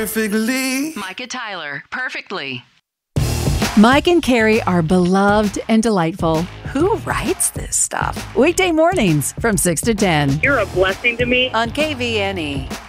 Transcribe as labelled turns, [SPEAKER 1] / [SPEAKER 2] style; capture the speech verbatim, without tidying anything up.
[SPEAKER 1] perfectly.
[SPEAKER 2] Micah Tyler, Perfectly.
[SPEAKER 3] Mike and Carrie are beloved and delightful.
[SPEAKER 4] Who writes this stuff?
[SPEAKER 3] Weekday mornings from six to ten
[SPEAKER 5] You're a blessing to me.
[SPEAKER 4] On K V N E.